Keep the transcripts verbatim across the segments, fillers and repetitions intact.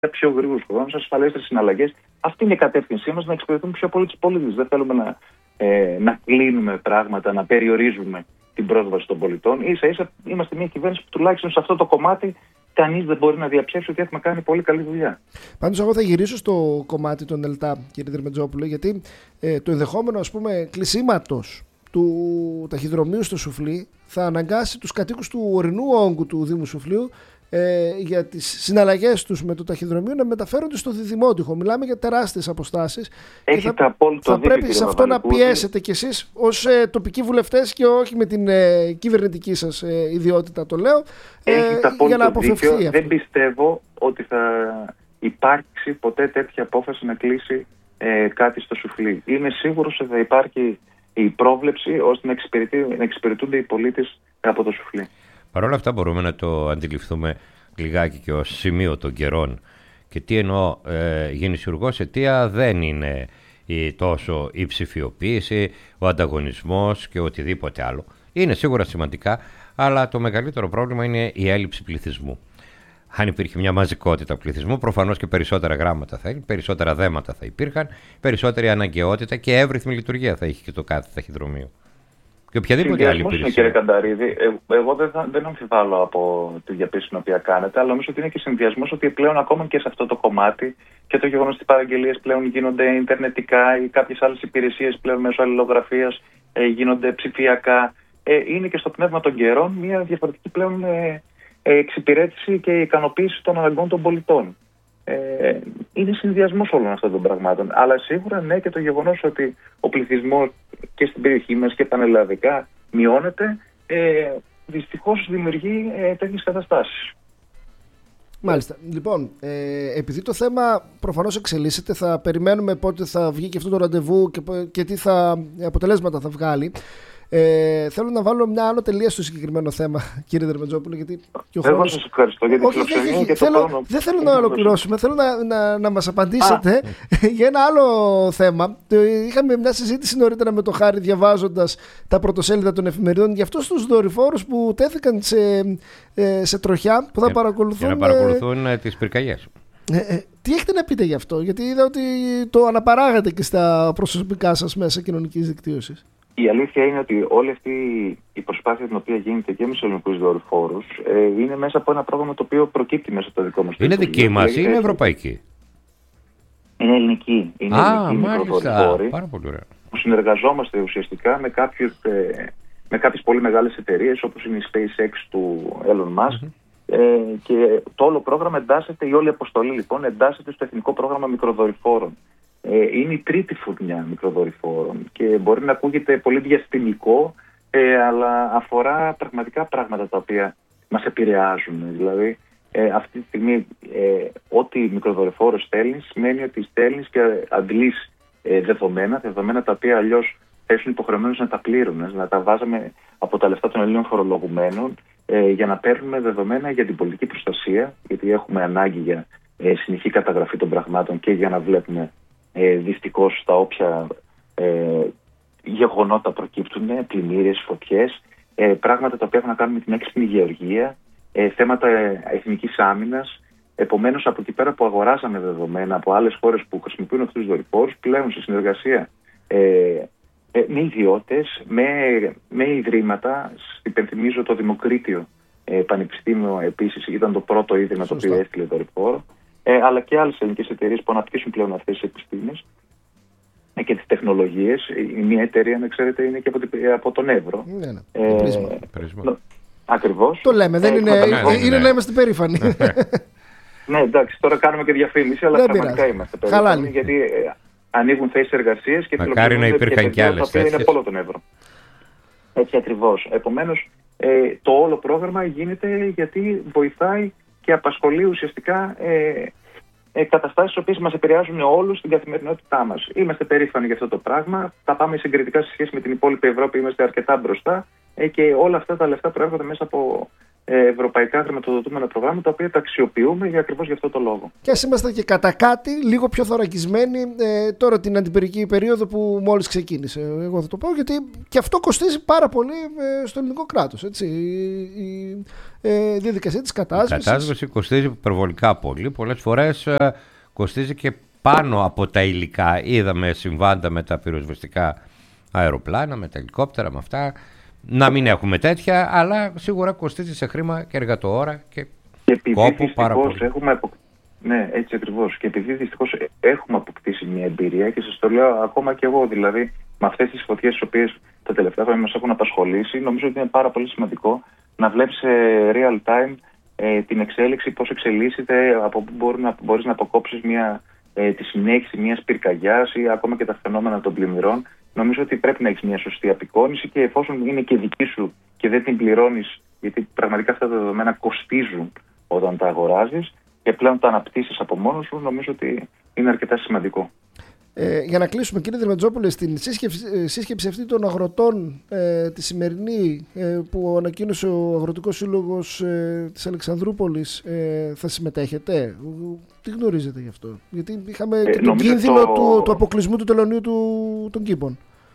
πιο γρήγορους χρόνους, ασφαλέστερες συναλλαγές. Αυτή είναι η κατεύθυνσή μας, να εξυπηρετούμε πιο πολύ τους πολίτες. Δεν θέλουμε να, ε, να κλείνουμε πράγματα, να περιορίζουμε την πρόσβαση των πολιτών. Ίσα ίσα είμαστε μια κυβέρνηση που τουλάχιστον σε αυτό το κομμάτι κανείς δεν μπορεί να διαψεύσει ότι έχουμε κάνει πολύ καλή δουλειά. Πάντως, εγώ θα γυρίσω στο κομμάτι των ΕΛΤΑ, κύριε Δερμετζόπουλε, γιατί ε, το ενδεχόμενο, ας πούμε, κλεισίματος του ταχυδρομείου στο Σουφλί θα αναγκάσει τους κατοίκους του ορεινού όγκου του Δήμου Σουφλίου ε, για τις συναλλαγές τους με το ταχυδρομείο να μεταφέρονται στο Διδημότυχο. Μιλάμε για τεράστιες αποστάσεις. Έχετε θα, θα πρέπει σε αυτό να πιέσετε κι εσείς ως ε, τοπικοί βουλευτές και όχι με την ε, κυβερνητική σας ε, ιδιότητα, το λέω, ε, για να αποφευθεί αυτό. Δεν πιστεύω ότι θα υπάρξει ποτέ τέτοια απόφαση να κλείσει ε, κάτι στο Σουφλί. Είμαι σίγουρος ότι θα υπάρχει η πρόβλεψη ώστε να, να εξυπηρετούνται οι πολίτες από το Σουφλί. Παρ' όλα αυτά μπορούμε να το αντιληφθούμε λιγάκι και ως σημείο των καιρών. Και τι εννοώ, ε, γεννησιουργός αιτία δεν είναι η, τόσο η ψηφιοποίηση, ο ανταγωνισμός και οτιδήποτε άλλο. Είναι σίγουρα σημαντικά, αλλά το μεγαλύτερο πρόβλημα είναι η έλλειψη πληθυσμού. Αν υπήρχε μια μαζικότητα πληθυσμού, προφανώς και περισσότερα γράμματα θα είναι, περισσότερα δέματα θα υπήρχαν, περισσότερη αναγκαιότητα και εύρυθμη λειτουργία θα είχε και το κάθε ταχυδρομείο. Και οποιαδήποτε άλλη υπηρεσία. Είναι, κύριε Κανταρίδη, εγώ δεν, δεν αμφιβάλλω από τη διαπίστωση την οποία κάνετε, αλλά νομίζω ότι είναι και συνδυασμός ότι πλέον ακόμα και σε αυτό το κομμάτι και το γεγονός ότι οι παραγγελίες πλέον γίνονται ιντερνετικά ή κάποιες άλλες υπηρεσίες πλέον μέσω αλληλογραφίας ε, γίνονται ψηφιακά. Ε, είναι και στο πνεύμα των καιρών μια διαφορετική πλέον ε, ε, εξυπηρέτηση και ικανοποίηση των αναγκών των πολιτών. Ε, είναι συνδυασμός όλων αυτών των πραγμάτων. Αλλά σίγουρα ναι, και το γεγονός ότι ο πληθυσμός και στην περιοχή μας και πανελλαδικά μειώνεται, ε, δυστυχώς δημιουργεί ε, τέτοιες καταστάσεις. Μάλιστα. Λοιπόν, ε, επειδή το θέμα προφανώς εξελίσσεται, θα περιμένουμε πότε θα βγει και αυτό το ραντεβού και, και τι θα, αποτελέσματα θα βγάλει. Ε, θέλω να βάλω μια άλλο τελεία στο συγκεκριμένο θέμα, κύριε Δερμετζόπουλε, γιατί και ο χρόνος... σας ευχαριστώ για την φιλοξενία και θέλω, το χρόνο. Δεν θέλω να ολοκληρώσουμε, θέλω να, να, να μας απαντήσετε για ένα άλλο θέμα. Είχαμε μια συζήτηση νωρίτερα με το Χάρη, διαβάζοντας τα πρωτοσέλιδα των εφημερίδων, για αυτούς τους δορυφόρους που τέθηκαν σε, σε τροχιά, που θα για, παρακολουθούν... Για να παρακολουθούν ε, τις πυρκαγιές. Ε, ε, τι έχετε να πείτε γι' αυτό, γιατί είδα ότι το αναπαράγατε και στα προσωπικά σας μέσα κοινωνικής δικτύωσης. Η αλήθεια είναι ότι όλη αυτή η προσπάθεια την οποία γίνεται και με τους ελληνικούς δορυφόρους ε, είναι μέσα από ένα πρόγραμμα το οποίο προκύπτει μέσα από το δικό μας. Είναι δική μας ή είναι ευρωπαϊκή? Είναι ελληνική. Είναι Α, ελληνική μικροδορυφόρη. Πάρα πολύ ωραία. Που συνεργαζόμαστε ουσιαστικά με, κάποιους, ε, με κάποιες πολύ μεγάλες εταιρείες όπως είναι η SpaceX του Elon Musk. Mm-hmm. Ε, και το όλο πρόγραμμα εντάσσεται, η όλη αποστολή λοιπόν εντάσσεται στο εθνικό πρόγραμμα μικροδορυφόρων. Ε, είναι η τρίτη φουρνιά μικροδορυφόρων και μπορεί να ακούγεται πολύ διαστημικό, ε, αλλά αφορά πραγματικά πράγματα τα οποία μας επηρεάζουν. Δηλαδή, ε, αυτή τη στιγμή, ε, ό,τι μικροδορυφόρο στέλνεις σημαίνει ότι στέλνεις και αντλείς ε, δεδομένα, δεδομένα τα οποία αλλιώς θα ήσουν υποχρεωμένους να τα πλήρωνες, να τα βάζαμε από τα λεφτά των Ελλήνων φορολογουμένων, ε, για να παίρνουμε δεδομένα για την πολιτική προστασία, γιατί έχουμε ανάγκη για ε, συνεχή καταγραφή των πραγμάτων και για να βλέπουμε Ε, δυστυχώς στα όποια ε, γεγονότα προκύπτουν, πλημμύρες, φωτιές, ε, πράγματα τα οποία έχουν να κάνουν με την έξυπνη γεωργία, ε, θέματα εθνικής άμυνας. Επομένως, από εκεί πέρα που αγοράζαμε δεδομένα από άλλες χώρες που χρησιμοποιούν αυτούς τους δορυφόρους, πλέον σε συνεργασία ε, ε, με ιδιώτες, με, με ιδρύματα, υπενθυμίζω το Δημοκρίτιο ε, Πανεπιστήμιο επίσης ήταν το πρώτο ίδρυμα το οποίο έστειλε δορυφόρο. Ε, αλλά και άλλες ελληνικές εταιρείες που αναπτύσσουν πλέον αυτές τις επιστήμες ε, και τις τεχνολογίες. Η μία εταιρεία, να ξέρετε, είναι και από, την, από τον Εύρο. Ναι, ναι. Ε, πρίσμα. Πρίσμα. Ακριβώς. Το λέμε, δεν ε, είναι, είναι, είναι να είμαστε περήφανοι. Ναι, εντάξει, τώρα κάνουμε και διαφήμιση, αλλά πραγματικά είμαστε περήφανοι, γιατί ε, ανοίγουν θέσεις εργασίας και μακάρι να υπήρχαν και άλλες θέσεις. Είναι από όλο τον Εύρο. Έτσι ακριβώς. Επομένως, ε, το όλο πρόγραμμα γίνεται γιατί βοηθάει και απασχολεί ουσιαστικά ε, ε, καταστάσεις οι οποίες μας επηρεάζουν όλους στην καθημερινότητά μας. Είμαστε περήφανοι για αυτό το πράγμα. Θα πάμε συγκριτικά σε σχέση με την υπόλοιπη Ευρώπη, είμαστε αρκετά μπροστά ε, και όλα αυτά τα λεφτά προέρχονται μέσα από ευρωπαϊκά χρηματοδοτούμενα προγράμματα, τα οποία τα αξιοποιούμε για ακριβώς γι' αυτό το λόγο. Και ας είμαστε και κατά κάτι λίγο πιο θωρακισμένοι ε, τώρα την αντιπυρική περίοδο που μόλις ξεκίνησε. Εγώ θα το πω, γιατί και αυτό κοστίζει πάρα πολύ ε, στο ελληνικό κράτος. Έτσι. Η, η ε, διαδικασία της κατάσβεσης. Η κατάσβεση κοστίζει υπερβολικά πολύ. Πολλές φορές ε, κοστίζει και πάνω από τα υλικά. Είδαμε συμβάντα με τα πυροσβεστικά αεροπλάνα, με τα ελικόπτερα, με αυτά. Να μην έχουμε τέτοια, αλλά σίγουρα κοστίζει σε χρήμα και εργατοώρα και, και κόπο πάρα πολύ. Έχουμε απο... Ναι, έτσι ακριβώς. Και επειδή δυστυχώς έχουμε αποκτήσει μια εμπειρία, και σας το λέω ακόμα και εγώ, δηλαδή με αυτές τις φωτιές τις οποίες τα τελευταία χρόνια μας έχουν απασχολήσει, νομίζω ότι είναι πάρα πολύ σημαντικό να βλέπεις σε real time ε, την εξέλιξη, πώς εξελίσσεται, από πού μπορεί να, μπορείς να αποκόψεις μια, ε, τη συνέχιση μιας πυρκαγιάς ή ακόμα και τα φαινόμενα των πλημμυρών. Νομίζω ότι πρέπει να έχεις μια σωστή απεικόνηση, και εφόσον είναι και δική σου και δεν την πληρώνεις, γιατί πραγματικά αυτά τα δεδομένα κοστίζουν όταν τα αγοράζεις και πλέον τα αναπτύσσεις από μόνος σου, νομίζω ότι είναι αρκετά σημαντικό. Ε, για να κλείσουμε, κύριε Δερμετζόπουλε, στην σύσκεψη, σύσκεψη αυτή των αγροτών ε, τη σημερινή ε, που ανακοίνωσε ο Αγροτικός Σύλλογος ε, της Αλεξανδρούπολης, ε, θα συμμετέχετε? Τι γνωρίζετε γι' αυτό? Γιατί είχαμε ε, τον κίνδυνο το... του, του αποκλεισμού του τελωνίου του, των κήπων.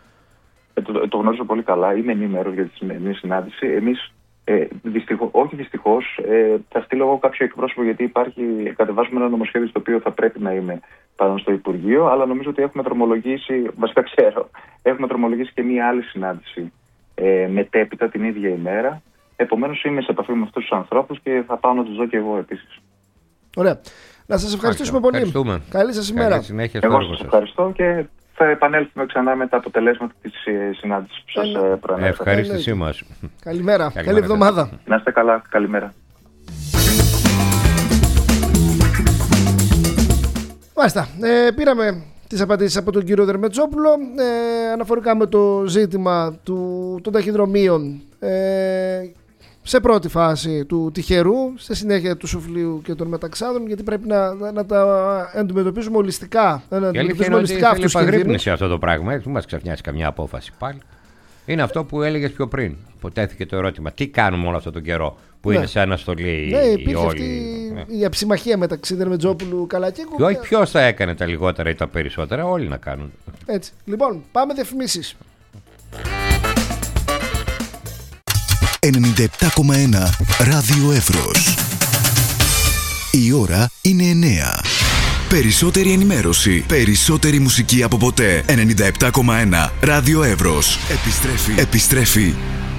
Ε, το, το γνωρίζω πολύ καλά. Είμαι ενήμερος για τη σημερινή συνάντηση. Εμείς, ε, δυστυχώς, όχι δυστυχώς, ε, θα στείλω εγώ κάποιο εκπρόσωπο, γιατί υπάρχει, κατεβάζουμε ένα νομοσχέδιο στο οποίο θα πρέπει να είμαι πάνω στο Υπουργείο, αλλά νομίζω ότι έχουμε δρομολογήσει, βασικά ξέρω, έχουμε δρομολογήσει και μία άλλη συνάντηση ε, μετέπειτα την ίδια ημέρα. Επομένως είμαι σε επαφή με αυτούς τους ανθρώπους και θα πάω να τους δω και εγώ επίσης. Ωραία. Να σας ευχαριστήσουμε πολύ. Καλή σας ημέρα. Καλή συνέχεια. Εγώ σας ευχαριστώ και θα επανέλθουμε ξανά με τα αποτελέσματα της συνάντησης που σας προανέφερα. Ευχαρίστησή μας. Καλημέρα. Καλή εβδομάδα. Να είστε καλά. Καλημέρα. Μάλιστα. Ε, πήραμε τις απαντήσεις από τον κύριο Δερμετζόπουλο ε, αναφορικά με το ζήτημα του, των ταχυδρομείων ε, σε πρώτη φάση του τυχερού, στη συνέχεια του σουφλίου και των μεταξάδων, γιατί πρέπει να, να, να τα αντιμετωπίζουμε ολιστικά. Να αντιμετωπίζουμε ολιστικά αυτούς τους κινδύνους. Αυτό το πράγμα, έτσι, μας ξαφνιάσει καμιά απόφαση πάλι. Είναι αυτό που έλεγες πιο πριν. Ποτέθηκε το ερώτημα, τι κάνουμε όλο αυτόν τον καιρό που ναι. είναι σε αναστολή ναι, η όλη. Αυτή ναι. η αψημαχία μεταξύ Δερμετζόπουλου Καλακίκου. Και όχι ποιος θα έκανε τα λιγότερα ή τα περισσότερα, όλοι να κάνουν. Έτσι. Λοιπόν, πάμε διαφημίσεις. ενενήντα επτά κόμμα ένα Ράδιο Εύρος. Η ώρα είναι εννιά. Περισσότερη ενημέρωση, περισσότερη μουσική από ποτέ. ενενήντα επτά κόμμα ένα Ράδιο Εύρος. Επιστρέφει, επιστρέφει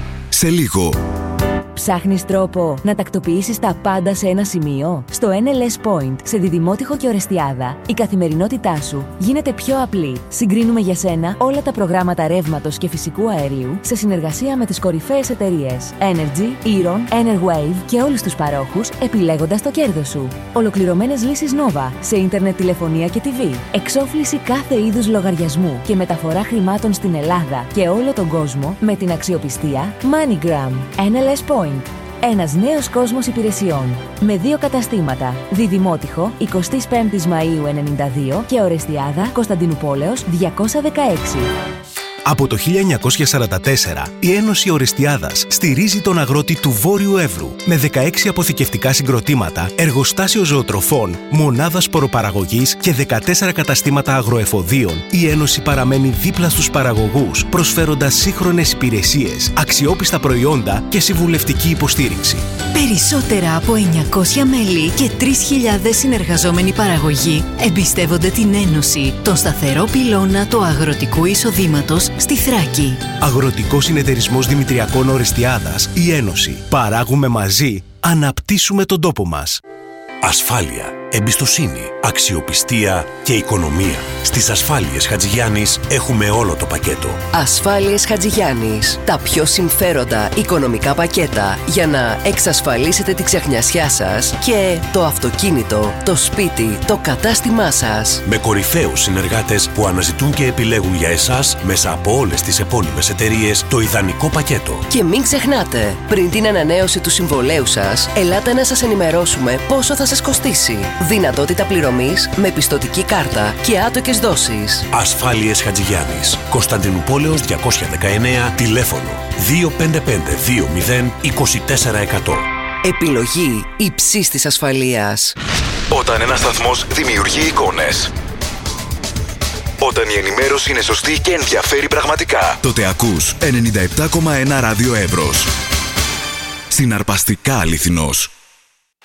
σε λίγο. Ψάχνεις τρόπο να τακτοποιήσεις τα πάντα σε ένα σημείο? Στο εν ελ ες Point, σε Διδημότυχο και Ορεστιάδα, η καθημερινότητά σου γίνεται πιο απλή. Συγκρίνουμε για σένα όλα τα προγράμματα ρεύματος και φυσικού αερίου σε συνεργασία με τις κορυφαίες εταιρείες Energy, Eron, Enerwave και όλους τους παρόχους, επιλέγοντας το κέρδος σου. Ολοκληρωμένες λύσεις Nova σε ίντερνετ, τηλεφωνία και τι βι. Εξόφληση κάθε είδους λογαριασμού και μεταφορά χρημάτων στην Ελλάδα και όλο τον κόσμο με την αξιοπιστία MoneyGram. εν ελ ες Point. Ένας νέος κόσμος υπηρεσιών. Με δύο καταστήματα. Διδημότυχο, εικοστή πέμπτη Μαΐου ενενήντα δύο και Ορεστιάδα, Κωνσταντινούπολεως διακόσια δεκαέξι. Από το χίλια εννιακόσια σαράντα τέσσερα, η Ένωση Ορεστιάδας στηρίζει τον αγρότη του Βόρειου Εύρου με δεκαέξι αποθηκευτικά συγκροτήματα, εργοστάσιο ζωοτροφών, μονάδα σποροπαραγωγής και δεκατέσσερα καταστήματα αγροεφοδίων. Η Ένωση παραμένει δίπλα στους παραγωγούς, προσφέροντας σύγχρονες υπηρεσίες, αξιόπιστα προϊόντα και συμβουλευτική υποστήριξη. Περισσότερα από εννιακόσια μέλη και τρεις χιλιάδες συνεργαζόμενοι παραγωγοί εμπιστεύονται την Ένωση, τον σταθερό πυλώνα του αγροτικού εισοδήματος στη Θράκη. Αγροτικός Συνεταιρισμός Δημητριακών Ορεστιάδας, η Ένωση. Παράγουμε μαζί, αναπτύσσουμε τον τόπο μας. Ασφάλεια, εμπιστοσύνη, αξιοπιστία και οικονομία. Στις Ασφάλειες Χατζηγιάννης έχουμε όλο το πακέτο. Ασφάλειες Χατζηγιάννης. Τα πιο συμφέροντα οικονομικά πακέτα για να εξασφαλίσετε τη ξεχνιασιά σας και το αυτοκίνητο, το σπίτι, το κατάστημά σας. Με κορυφαίους συνεργάτες που αναζητούν και επιλέγουν για εσάς μέσα από όλες τις επώνυμες εταιρείες το ιδανικό πακέτο. Και μην ξεχνάτε, πριν την ανανέωση του συμβολέου σας, ελάτε να σας ενημερώσουμε πόσο θα σας κοστίσει. Δυνατότητα πληρωμής με πιστωτική κάρτα και άτοκες δόσεις. Ασφάλειες Χατζηγιάννης, Κωνσταντινούπολεως διακόσια δεκαεννέα, τηλέφωνο δύο πέντε πέντε δύο μηδέν είκοσι τέσσερα εκατό. Επιλογή υψής της ασφαλείας. Όταν ένας σταθμός δημιουργεί εικόνες. Όταν η ενημέρωση είναι σωστή και ενδιαφέρει πραγματικά. Τότε ακούς ενενήντα επτά κόμμα ένα Ράδιο Εύρος. Συναρπαστικά αληθινός.